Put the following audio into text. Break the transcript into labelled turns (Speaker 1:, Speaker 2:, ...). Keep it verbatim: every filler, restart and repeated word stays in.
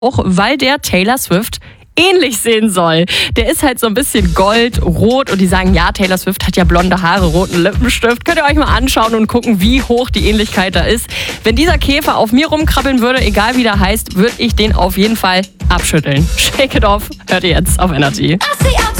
Speaker 1: auch weil der Taylor Swift ähnlich sehen soll. Der ist halt so ein bisschen gold, rot und die sagen, ja, Taylor Swift hat ja blonde Haare, roten Lippenstift. Könnt ihr euch mal anschauen und gucken, wie hoch die Ähnlichkeit da ist. Wenn dieser Käfer auf mir rumkrabbeln würde, egal wie der heißt, würde ich den auf jeden Fall abschütteln. Shake it off, hört ihr jetzt auf Energy.